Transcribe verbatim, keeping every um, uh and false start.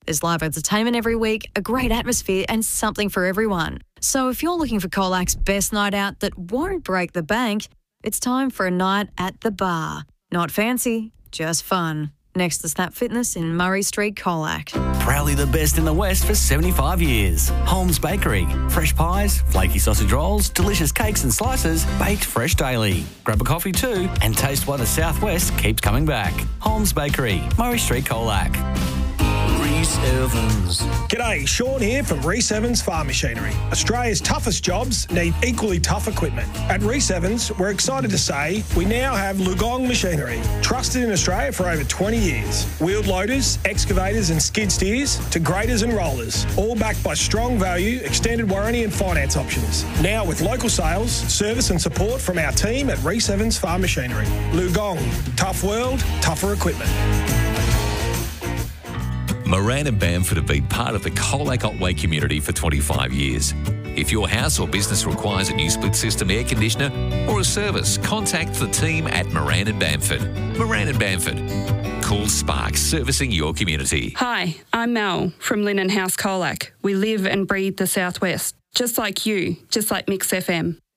There's live entertainment every week, a great atmosphere and something for everyone. So if you're looking for Colac's best night out that won't break the bank, it's time for a night at the bar. Not fancy, just fun. Next to Snap Fitness in Murray Street, Colac. Proudly the best in the West for seventy-five years. Holmes Bakery. Fresh pies, flaky sausage rolls, delicious cakes and slices, baked fresh daily. Grab a coffee too and taste why the Southwest keeps coming back. Holmes Bakery, Murray Street, Colac. Reese Evans. G'day, Sean here from Reese Evans Farm Machinery. Australia's toughest jobs need equally tough equipment. At Reese Evans, we're excited to say we now have Lugong Machinery, trusted in Australia for over twenty years. Wheeled loaders, excavators and skid steers to graders and rollers, all backed by strong value, extended warranty and finance options. Now with local sales, service and support from our team at Reese Evans Farm Machinery. Lugong, tough world, tougher equipment. Moran and Bamford have been part of the Colac Otway community for twenty-five years. If your house or business requires a new split system air conditioner or a service, contact the team at Moran and Bamford. Moran and Bamford. Cool sparks servicing your community. Hi, I'm Mel from Linen House Colac. We live and breathe the Southwest. Just like you, just like Mix F M.